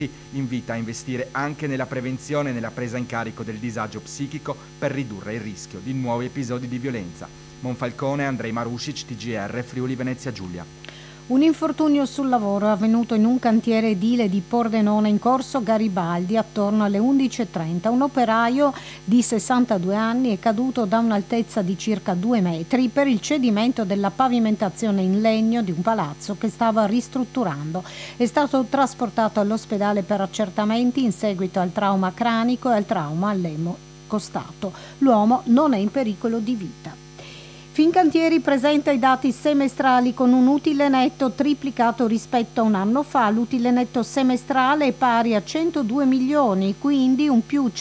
invita a investire anche nella prevenzione e nella presa in carico del disagio psichico per ridurre il rischio di nuovi episodi di violenza. Monfalcone, Andrei Marušić, TGR, Friuli Venezia Giulia. Un infortunio sul lavoro è avvenuto in un cantiere edile di Pordenone in corso Garibaldi attorno alle 11:30. Un operaio di 62 anni è caduto da un'altezza di circa 2 metri per il cedimento della pavimentazione in legno di un palazzo che stava ristrutturando. È stato trasportato all'ospedale per accertamenti in seguito al trauma cranico e al trauma al lembo costato. L'uomo non è in pericolo di vita. Fincantieri presenta i dati semestrali con un utile netto triplicato rispetto a un anno fa. L'utile netto semestrale è pari a 102 milioni, quindi un più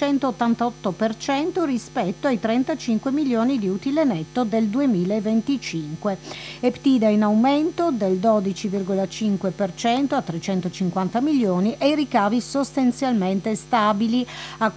188% rispetto ai 35 milioni di utile netto del 2025. EBITDA in aumento del 12,5% a 350 milioni e i ricavi sostanzialmente stabili a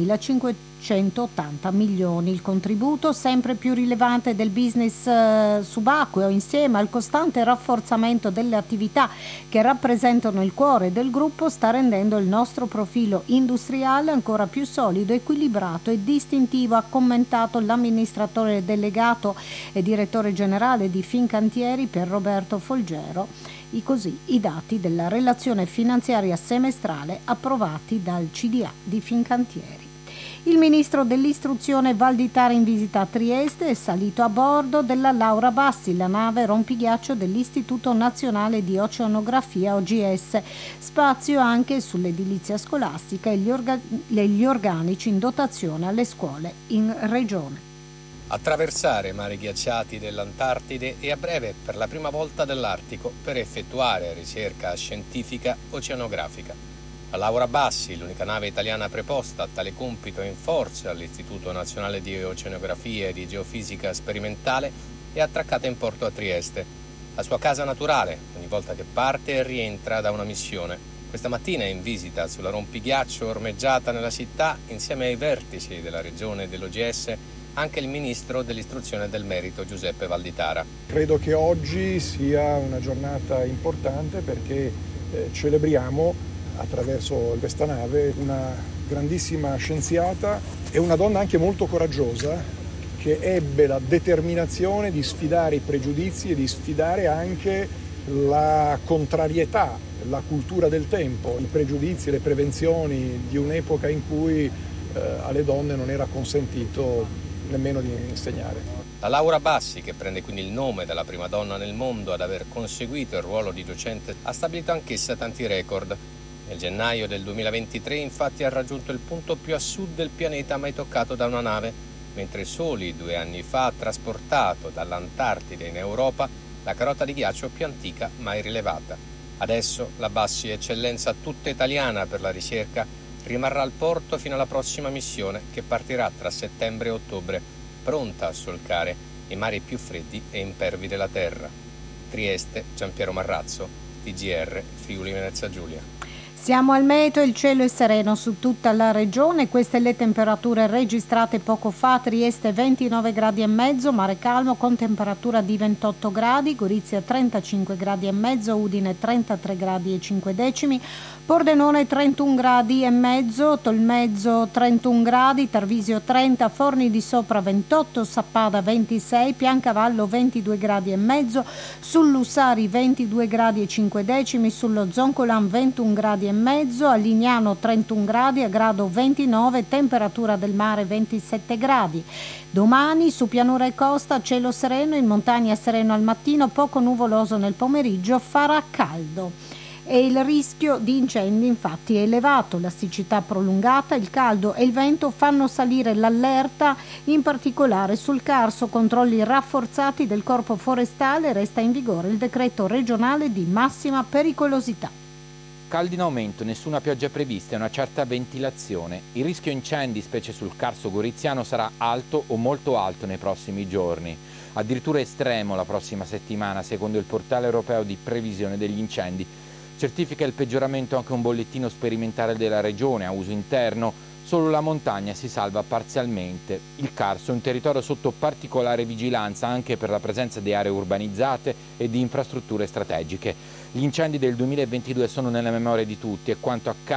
4.580 milioni. Il contributo sempre più rilevante del business subacqueo, insieme al costante rafforzamento delle attività che rappresentano il cuore del gruppo, sta rendendo il nostro profilo industriale ancora più solido, equilibrato e distintivo, ha commentato l'amministratore delegato e direttore generale di Fincantieri per Roberto Folgero. I dati della relazione finanziaria semestrale approvati dal CDA di Fincantieri. Il ministro dell'istruzione Valditara in visita a Trieste è salito a bordo della Laura Bassi, la nave rompighiaccio dell'Istituto Nazionale di Oceanografia OGS. Spazio anche sull'edilizia scolastica e gli organici in dotazione alle scuole in regione. Attraversare mari ghiacciati dell'Antartide e a breve per la prima volta dell'Artico per effettuare ricerca scientifica oceanografica. La Laura Bassi, l'unica nave italiana preposta a tale compito in forza all'Istituto Nazionale di Oceanografia e di Geofisica Sperimentale, è attraccata in porto a Trieste, la sua casa naturale, ogni volta che parte e rientra da una missione. Questa mattina è in visita sulla rompighiaccio ormeggiata nella città, insieme ai vertici della regione e dell'OGS, anche il ministro dell'istruzione e del merito Giuseppe Valditara. Credo che oggi sia una giornata importante perché celebriamo attraverso questa nave una grandissima scienziata e una donna anche molto coraggiosa che ebbe la determinazione di sfidare i pregiudizi e di sfidare anche la contrarietà, la cultura del tempo, i pregiudizi, le prevenzioni di un'epoca in cui alle donne non era consentito nemmeno di insegnare. La Laura Bassi, che prende quindi il nome della prima donna nel mondo ad aver conseguito il ruolo di docente, ha stabilito anch'essa tanti record. Nel gennaio del 2023 infatti ha raggiunto il punto più a sud del pianeta mai toccato da una nave, mentre soli 2 anni fa ha trasportato dall'Antartide in Europa la carota di ghiaccio più antica mai rilevata. Adesso la Bassi, eccellenza tutta italiana per la ricerca, rimarrà al porto fino alla prossima missione che partirà tra settembre e ottobre, pronta a solcare i mari più freddi e impervi della terra. Trieste, Giampiero Marrazzo, TGR, Friuli Venezia Giulia. Siamo al meteo, il cielo è sereno su tutta la regione, queste le temperature registrate poco fa. Trieste 29 gradi e mezzo, mare calmo con temperatura di 28 gradi, Gorizia 35 gradi e mezzo, Udine 33 gradi e 5 decimi, Pordenone 31 gradi e mezzo, Tolmezzo 31 gradi, Tarvisio 30, Forni di Sopra 28, Sappada 26, Piancavallo 22 gradi e mezzo, Sullussari 22 gradi e 5 decimi, sullo Zoncolan 21 gradi e mezzo, a Lignano 31 gradi, a Grado 29, temperatura del mare 27 gradi. Domani su pianura e costa cielo sereno, in montagna sereno al mattino, poco nuvoloso nel pomeriggio, farà caldo. E il rischio di incendi infatti è elevato, la siccità prolungata, il caldo e il vento fanno salire l'allerta, in particolare sul Carso, controlli rafforzati del Corpo Forestale, resta in vigore il decreto regionale di massima pericolosità. Caldi in aumento, nessuna pioggia prevista e una certa ventilazione. Il rischio incendi, specie sul Carso goriziano, sarà alto o molto alto nei prossimi giorni. Addirittura estremo la prossima settimana, secondo il portale europeo di previsione degli incendi. Certifica il peggioramento anche un bollettino sperimentale della regione a uso interno. Solo la montagna si salva parzialmente. Il Carso è un territorio sotto particolare vigilanza anche per la presenza di aree urbanizzate e di infrastrutture strategiche. Gli incendi del 2022 sono nella memoria di tutti e quanto accade